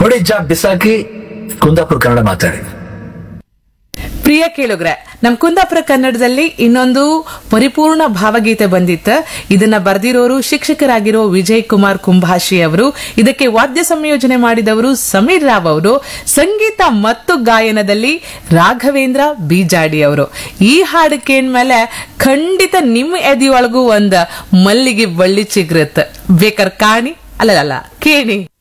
ನೋಡಿ ಬಿಸಾಕಿ ಕುಂದಾಪುರ ಕನ್ನಡ ಮಾತಾಡಿ. ಪ್ರಿಯ ಕೇಳುಗ್ರೆ, ನಮ್ ಕುಂದಾಪುರ ಕನ್ನಡದಲ್ಲಿ ಇನ್ನೊಂದು ಪರಿಪೂರ್ಣ ಭಾವಗೀತೆ ಬಂದಿತ್ತು. ಇದನ್ನ ಬರೆದಿರೋರು ಶಿಕ್ಷಕರಾಗಿರೋ ವಿಜಯ್ ಕುಮಾರ್ ಕುಂಭಾಷಿ ಅವರು. ಇದಕ್ಕೆ ವಾದ್ಯ ಸಂಯೋಜನೆ ಮಾಡಿದವರು ಸಮೀರ್ ರಾವ್ ಅವರು. ಸಂಗೀತ ಮತ್ತು ಗಾಯನದಲ್ಲಿ ರಾಘವೇಂದ್ರ ಬೀಜಾಡಿ ಅವರು. ಈ ಹಾಡು ಕೇಳ್ಮೇಲೆ ಖಂಡಿತ ನಿಮ್ಮ ಎದೆಯೊಳಗೂ ಒಂದ್ ಮಲ್ಲಿಗೆ ಬಳ್ಳಿ ಚಿಗ್ರತ್. ಬೇಕಾರ ಕಾಣಿ ಅಲ್ಲ ಕೇಳಿ.